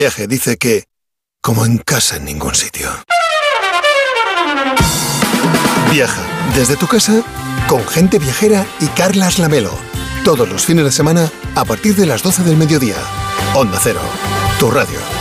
Viaje dice que, como en casa en ningún sitio. Viaja desde tu casa con Gente Viajera y Carlas Lamelo. Todos los fines de semana a partir de las 12 del mediodía. Onda Cero, tu radio.